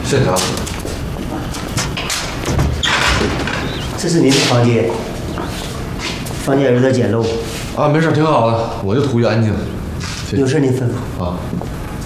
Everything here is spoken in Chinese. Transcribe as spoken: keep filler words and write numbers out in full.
谢长。 这是您的房间，房间有点简陋。 啊，没事，挺好的，我就图安静。 有事您吩咐。 啊。